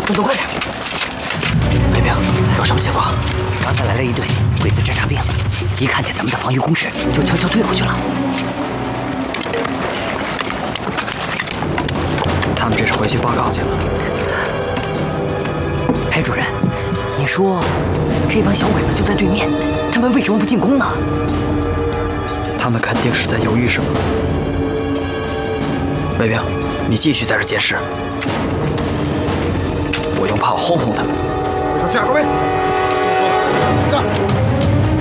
转动快点！卫兵，有什么情况？刚才来了一队鬼子侦察兵，一看见咱们的防御工事，就悄悄退回去了。 他们这是回去报告去了。 裴主任，你说这帮小鬼子就在对面，他们为什么不进攻呢？ 他们肯定是在犹豫什么。卫兵，你继续在这监视，我用炮轰轰他们。 回手架各位，下。